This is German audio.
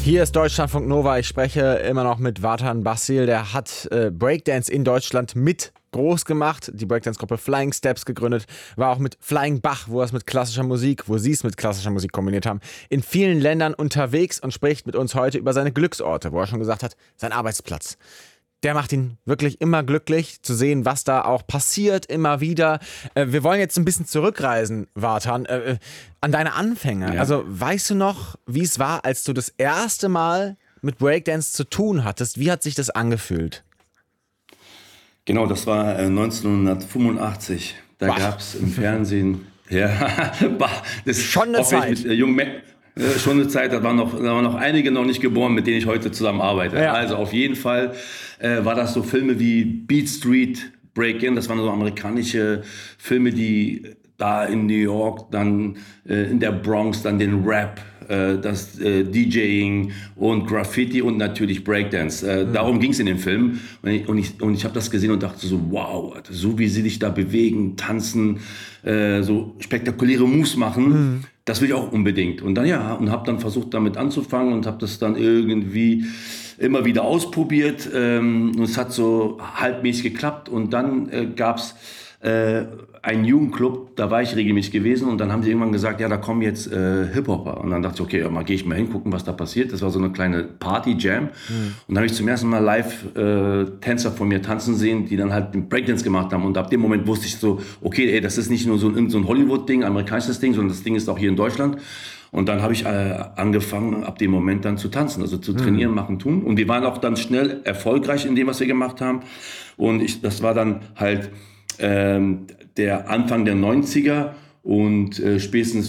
Hier ist Deutschlandfunk Nova. Ich spreche immer noch mit Vatan Basil. Der hat Breakdance in Deutschland mit groß gemacht, die Breakdance-Gruppe Flying Steps gegründet, war auch mit Flying Bach, wo sie es mit klassischer Musik kombiniert haben, in vielen Ländern unterwegs und spricht mit uns heute über seine Glücksorte, wo er schon gesagt hat, sein Arbeitsplatz. Der macht ihn wirklich immer glücklich, zu sehen, was da auch passiert, immer wieder. Wir wollen jetzt ein bisschen zurückreisen, Vatan, an deine Anfänge. Ja. Also weißt du noch, wie es war, als du das erste Mal mit Breakdance zu tun hattest? Wie hat sich das angefühlt? Genau, das war 1985. Da gab es im Fernsehen, das schon eine Zeit. Schon eine Zeit, da waren noch einige noch nicht geboren, mit denen ich heute zusammen arbeite. Ja. Also auf jeden Fall war das so Filme wie Beat Street Break-In, das waren so amerikanische Filme, die da in New York, dann in der Bronx, dann den Rap, das DJing und Graffiti und natürlich Breakdance. Darum ging es in dem Film. Und ich habe das gesehen und dachte so, wow, so wie sie sich da bewegen, tanzen, so spektakuläre Moves machen, das will ich auch unbedingt. Und dann und habe dann versucht damit anzufangen und habe das dann irgendwie immer wieder ausprobiert. Und es hat so halbmäßig geklappt. Und dann gab's einen Jugendclub, da war ich regelmäßig gewesen und dann haben sie irgendwann gesagt, ja, da kommen jetzt Hip-Hopper. Und dann dachte ich, okay, mal gehe ich mal hin, gucken, was da passiert. Das war so eine kleine Party-Jam. Und dann habe ich zum ersten Mal live Tänzer von mir tanzen sehen, die dann halt den Breakdance gemacht haben. Und ab dem Moment wusste ich so, okay, das ist nicht nur so ein Hollywood-Ding, amerikanisches Ding, sondern das Ding ist auch hier in Deutschland. Und dann habe ich angefangen, ab dem Moment dann zu tanzen, also zu trainieren, machen, tun. Und wir waren auch dann schnell erfolgreich in dem, was wir gemacht haben. Und das war dann halt der Anfang der 90er und spätestens